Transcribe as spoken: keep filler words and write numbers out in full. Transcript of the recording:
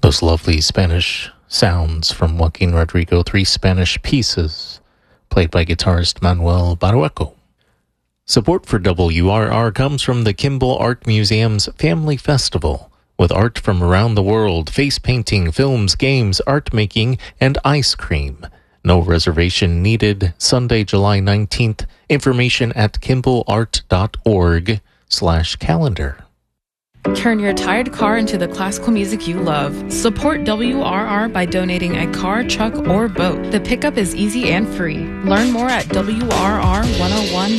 Those lovely Spanish sounds from Joaquin Rodrigo, Three Spanish Pieces, played by guitarist Manuel Barueco. Support for W R R comes from the Kimball Art Museum's Family Festival, with art from around the world, face painting, films, games, art making, and ice cream. No reservation needed. Sunday, July nineteenth. Information at kimballart.org slash calendar. Turn your tired car into the classical music you love. Support W R R by donating a car, truck, or boat. The pickup is easy and free. Learn more at W R R one oh one